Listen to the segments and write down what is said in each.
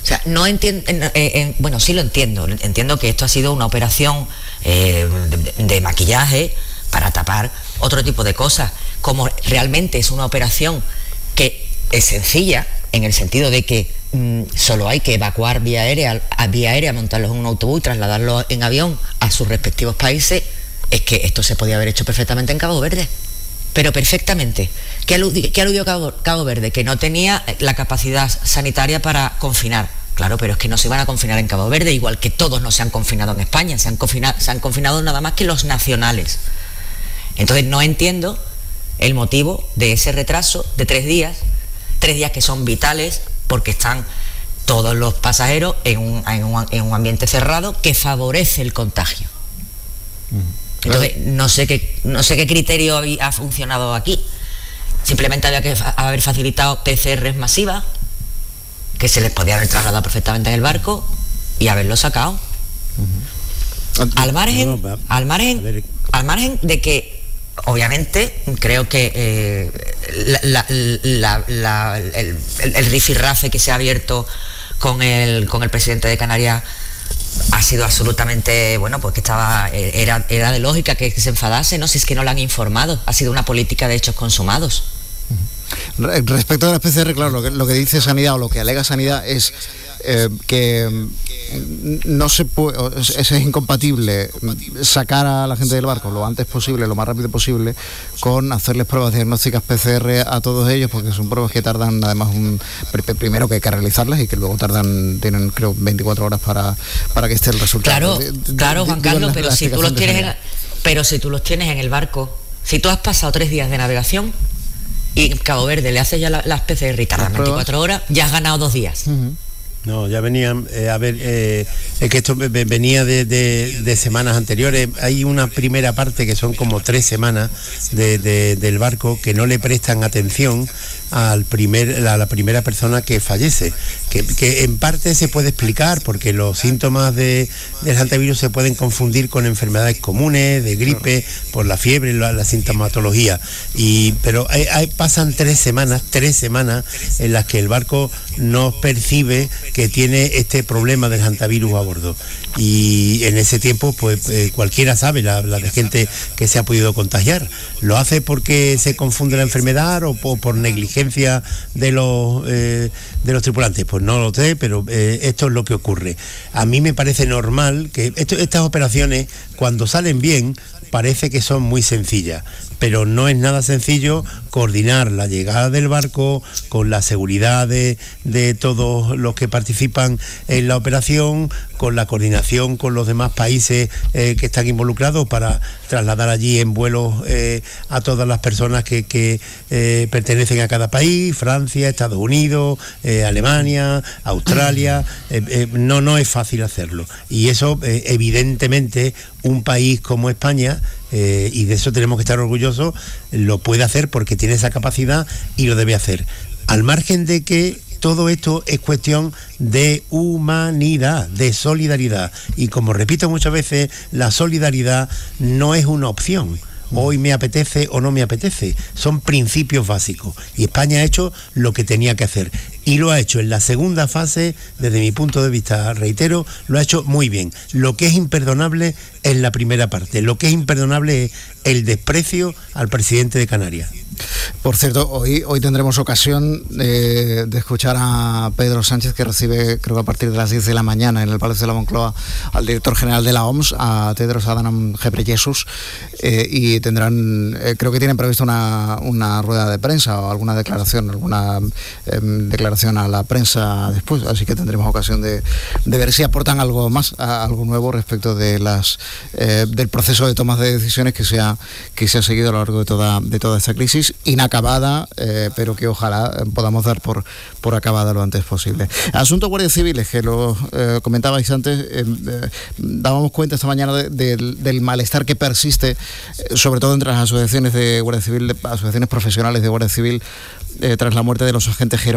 sea, no entiendo, bueno, sí lo entiendo. Entiendo que esto ha sido una operación de maquillaje para tapar otro tipo de cosas. Como realmente es una operación que es sencilla, en el sentido de que solo hay que evacuar vía aérea, montarlos en un autobús y trasladarlos en avión a sus respectivos países, es que esto se podía haber hecho perfectamente en Cabo Verde. Pero perfectamente. ¿Qué aludió Cabo Verde? Que no tenía la capacidad sanitaria para confinar. Claro, pero es que no se van a confinar en Cabo Verde, igual que todos no se han confinado en España, se han confinado nada más que los nacionales. Entonces no entiendo el motivo de ese retraso de 3 días que son vitales porque están todos los pasajeros en un ambiente cerrado que favorece el contagio. Entonces no sé qué criterio ha funcionado aquí. Simplemente había que haber facilitado PCRs masivas que se les podía haber trasladado perfectamente en el barco y haberlo sacado. Al margen de que obviamente creo que el rifirrafe que se ha abierto con el presidente de Canarias ha sido absolutamente, bueno, pues que era de lógica que se enfadase, ¿no? Si es que no lo han informado, ha sido una política de hechos consumados. Respecto a la PCR, claro, lo que dice Sanidad o lo que alega Sanidad es que no se puede, es incompatible sacar a la gente del barco lo antes posible, lo más rápido posible, con hacerles pruebas diagnósticas PCR a todos ellos, porque son pruebas que tardan además primero que hay que realizarlas y que luego tienen creo 24 horas para que esté el resultado. Claro, Juan Carlos, pero si tú los tienes en el barco, si tú has pasado 3 días de navegación y en Cabo Verde le haces ya las PCR y tardan 24 horas, ya has ganado 2 días. No, ya venían, es que esto venía de semanas anteriores. Hay una primera parte que son como 3 semanas del barco que no le prestan atención a la primera persona que fallece, que en parte se puede explicar porque los síntomas del hantavirus se pueden confundir con enfermedades comunes, de gripe, por la fiebre, la sintomatología, pero pasan 3 semanas en las que el barco no percibe que tiene este problema del hantavirus a bordo, y en ese tiempo pues cualquiera sabe la de gente que se ha podido contagiar. ¿Lo hace porque se confunde la enfermedad o por negligencia de los tripulantes? Pues no lo sé, pero esto es lo que ocurre. A mí me parece normal que estas operaciones, cuando salen bien, parece que son muy sencillas, pero no es nada sencillo coordinar la llegada del barco con la seguridad de todos los que participan en la operación, con la coordinación con los demás países que están involucrados para trasladar allí en vuelos a todas las personas que pertenecen a cada país, Francia, Estados Unidos, Alemania, Australia. No es fácil hacerlo, y eso evidentemente un país como España, y de eso tenemos que estar orgullosos, lo puede hacer porque tiene esa capacidad y lo debe hacer, al margen de que todo esto es cuestión de humanidad, de solidaridad, y como repito muchas veces, la solidaridad no es una opción. Hoy me apetece o no me apetece, son principios básicos, y España ha hecho lo que tenía que hacer, y lo ha hecho en la segunda fase, desde mi punto de vista, reitero, lo ha hecho muy bien. Lo que es imperdonable es la primera parte, lo que es imperdonable es el desprecio al presidente de Canarias. Por cierto, hoy tendremos ocasión de escuchar a Pedro Sánchez, que recibe, creo que a partir de las 10 de la mañana en el Palacio de la Moncloa, al director general de la OMS, a Tedros Adhanom Ghebreyesus, y tendrán, creo que tienen previsto una rueda de prensa o alguna declaración a la prensa después, así que tendremos ocasión de ver si aportan algo más, algo nuevo respecto de del proceso de toma de decisiones que se ha seguido a lo largo de toda esta crisis inacabada, pero que ojalá podamos dar por acabada lo antes posible. Asunto Guardia Civil, que lo comentabais antes, dábamos cuenta esta mañana del malestar que persiste, sobre todo entre las asociaciones de Guardia Civil, asociaciones profesionales de Guardia Civil, tras la muerte de los agentes Jerónimo y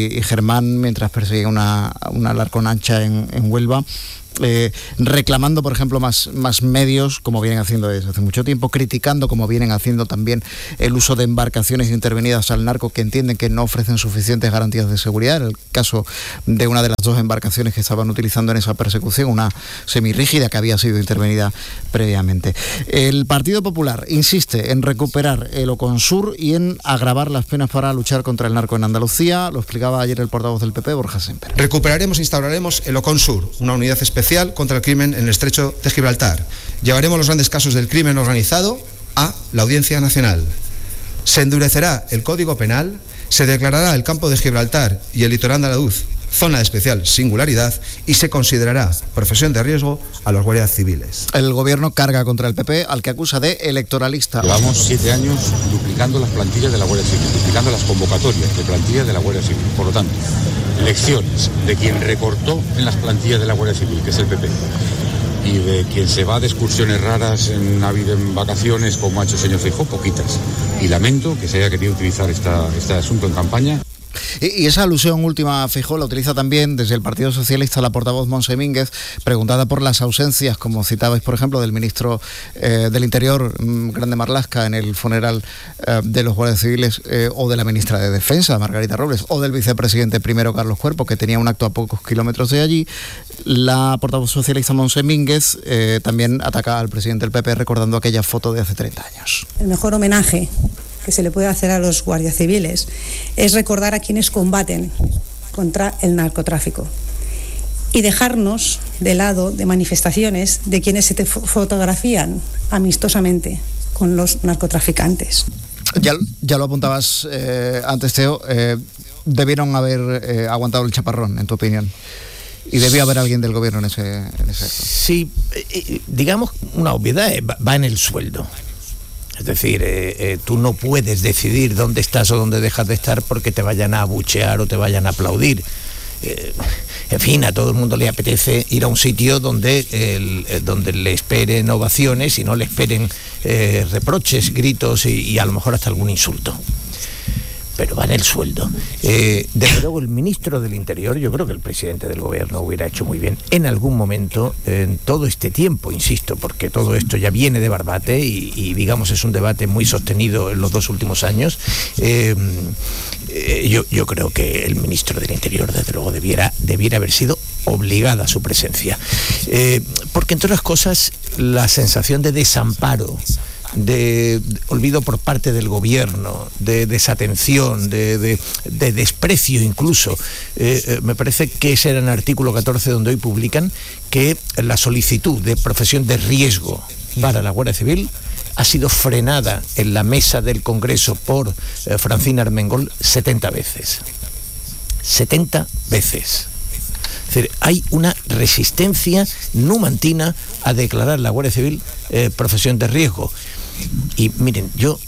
y Germán mientras perseguía una Alarcón-Ancha en Huelva. Reclamando, por ejemplo, más medios, como vienen haciendo desde hace mucho tiempo, criticando, como vienen haciendo también, el uso de embarcaciones intervenidas al narco que entienden que no ofrecen suficientes garantías de seguridad. En el caso de una de las dos embarcaciones que estaban utilizando en esa persecución, una semirrígida que había sido intervenida previamente. El Partido Popular insiste en recuperar el Oconsur y en agravar las penas para luchar contra el narco en Andalucía. Lo explicaba ayer el portavoz del PP, Borja Semper. Recuperaremos e instauraremos el Oconsur, una unidad especial contra el crimen en el Estrecho de Gibraltar. Llevaremos los grandes casos del crimen organizado a la Audiencia Nacional. Se endurecerá el Código Penal, se declarará el campo de Gibraltar y el litoral andaluz zona de especial singularidad y se considerará profesión de riesgo a los guardias civiles. El gobierno carga contra el PP, al que acusa de electoralista. Llevamos 7 años duplicando las plantillas de la Guardia Civil, duplicando las convocatorias de plantillas de la Guardia Civil. Por lo tanto, lecciones de quien recortó en las plantillas de la Guardia Civil, que es el PP, y de quien se va de excursiones raras en vacaciones, como ha hecho el señor Feijóo, poquitas. Y lamento que se haya querido utilizar este asunto en campaña. Y esa alusión última a Feijóo la utiliza también desde el Partido Socialista la portavoz Montse Mínguez, preguntada por las ausencias, como citabais, por ejemplo, del ministro del Interior, Grande Marlaska, en el funeral de los guardias civiles, o de la ministra de Defensa, Margarita Robles, o del vicepresidente primero, Carlos Cuerpo, que tenía un acto a pocos kilómetros de allí. La portavoz socialista Montse Mínguez también ataca al presidente del PP recordando aquella foto de hace 30 años. El mejor homenaje que se le puede hacer a los guardias civiles es recordar a quienes combaten contra el narcotráfico y dejarnos de lado de manifestaciones de quienes se fotografían amistosamente con los narcotraficantes. Ya lo apuntabas antes, Teo, debieron haber aguantado el chaparrón, en tu opinión. Y debió haber alguien del gobierno en ese acto. Sí, digamos, una obviedad va en el sueldo. Es decir, tú no puedes decidir dónde estás o dónde dejas de estar porque te vayan a abuchear o te vayan a aplaudir. En fin, a todo el mundo le apetece ir a un sitio donde le esperen ovaciones y no le esperen reproches, gritos y a lo mejor hasta algún insulto. Pero va en el sueldo. Desde luego el ministro del Interior, yo creo que el presidente del gobierno hubiera hecho muy bien en algún momento, en todo este tiempo, insisto, porque todo esto ya viene de Barbate y digamos es un debate muy sostenido en los 2 últimos años. Yo creo que el ministro del Interior desde luego debiera haber sido obligada a su presencia. Porque entre otras cosas la sensación de desamparo, de olvido por parte del gobierno, de desatención, de desprecio incluso. Me parece que ese era el artículo 14 donde hoy publican que la solicitud de profesión de riesgo para la Guardia Civil ha sido frenada en la mesa del Congreso por Francina Armengol 70 veces. 70 veces. Es decir, hay una resistencia numantina a declarar la Guardia Civil profesión de riesgo. Y miren, yo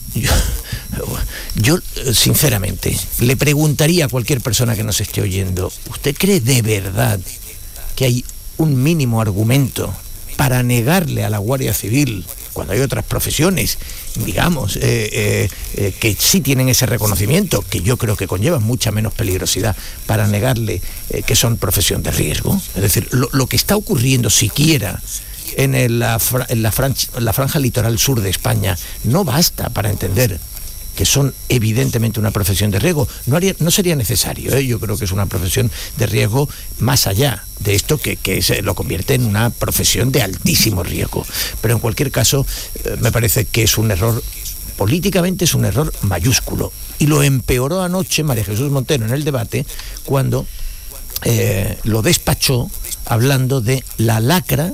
sinceramente le preguntaría a cualquier persona que nos esté oyendo, ¿usted cree de verdad que hay un mínimo argumento para negarle a la Guardia Civil, cuando hay otras profesiones, digamos, que sí tienen ese reconocimiento, que yo creo que conllevan mucha menos peligrosidad, para negarle que son profesión de riesgo? Es decir, lo que está ocurriendo siquiera en la franja litoral sur de España no basta para entender que son evidentemente una profesión de riesgo. No sería necesario, yo creo que es una profesión de riesgo más allá de esto que se lo convierte en una profesión de altísimo riesgo. Pero en cualquier caso, me parece que es un error, políticamente es un error mayúsculo. Y lo empeoró anoche María Jesús Montero en el debate cuando lo despachó hablando de la lacra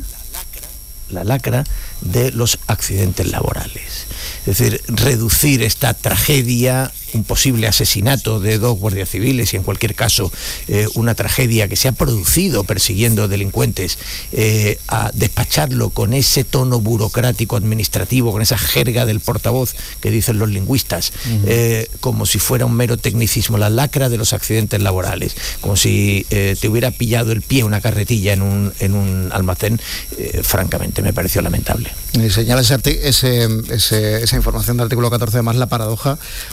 de los accidentes laborales. Es decir, reducir esta tragedia, un posible asesinato de 2 guardias civiles y en cualquier caso una tragedia que se ha producido persiguiendo delincuentes, a despacharlo con ese tono burocrático administrativo, con esa jerga del portavoz que dicen los lingüistas, como si fuera un mero tecnicismo, la lacra de los accidentes laborales, como si te hubiera pillado el pie una carretilla en un almacén. Francamente me pareció lamentable. Y señala esa información del artículo 14, además, la paradoja de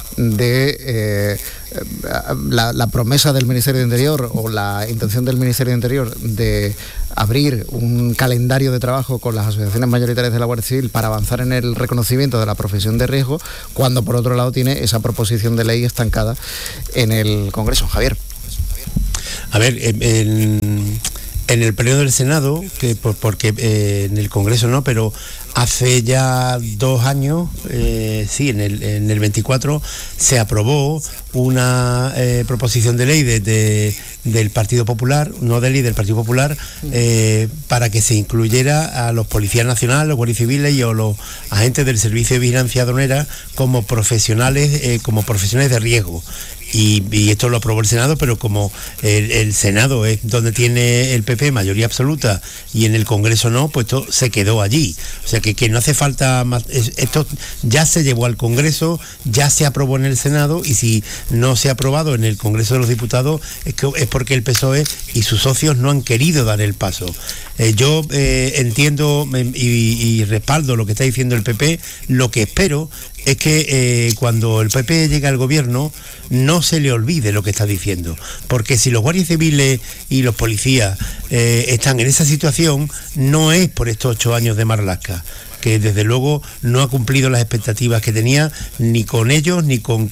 de la promesa del Ministerio de Interior o la intención del Ministerio de Interior de abrir un calendario de trabajo con las asociaciones mayoritarias de la Guardia Civil para avanzar en el reconocimiento de la profesión de riesgo, cuando por otro lado tiene esa proposición de ley estancada en el Congreso. Javier. A ver, en el periodo del Senado, porque en el Congreso no, pero hace ya 2 años, en el 24, se aprobó una proposición de ley del Partido Popular, no de ley del Partido Popular, para que se incluyera a los policías nacionales, los guardias civiles y a los agentes del Servicio de Vigilancia Aduanera como profesionales de riesgo. Y esto lo aprobó el Senado, pero como el Senado es donde tiene el PP mayoría absoluta y en el Congreso no, pues esto se quedó allí. O sea que no hace falta más. Esto ya se llevó al Congreso, ya se aprobó en el Senado, y si no se ha aprobado en el Congreso de los Diputados es porque el PSOE y sus socios no han querido dar el paso. Yo entiendo y respaldo lo que está diciendo el PP. Lo que espero es que cuando el PP llegue al gobierno no se le olvide lo que está diciendo, porque si los guardias civiles y los policías están en esa situación, no es por estos 8 años de Marlaska, que desde luego no ha cumplido las expectativas que tenía, ni con ellos ni con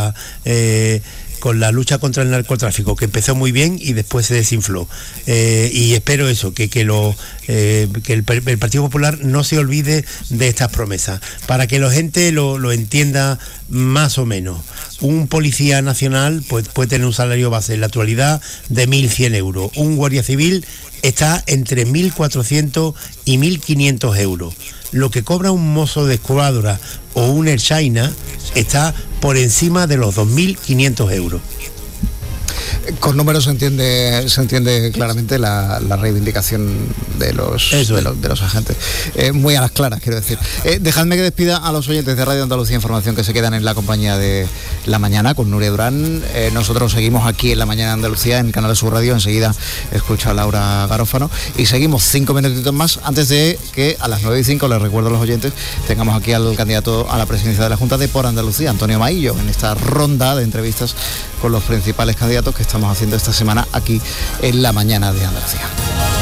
la lucha contra el narcotráfico, que empezó muy bien y después se desinfló. Y espero eso, que el Partido Popular no se olvide de estas promesas, para que la gente lo entienda más o menos. Un policía nacional pues, puede tener un salario base en la actualidad de 1.100 euros. Un guardia civil está entre 1.400 y 1.500 euros. Lo que cobra un mozo de escuadra o un erchaina está por encima de los 2.500 euros. Con números se entiende claramente la reivindicación de los agentes. Muy a las claras, quiero decir. Dejadme que despida a los oyentes de Radio Andalucía Información que se quedan en la compañía de La Mañana con Nuria Durán. Nosotros seguimos aquí en La Mañana de Andalucía, en Canal Sur Radio. Enseguida escucha a Laura Garófano. Y seguimos 5 minutitos más antes de que a las 9:05, les recuerdo a los oyentes, tengamos aquí al candidato a la presidencia de la Junta de Por Andalucía, Antonio Maillo, en esta ronda de entrevistas con los principales candidatos que estamos haciendo esta semana aquí en La Mañana de Andalucía.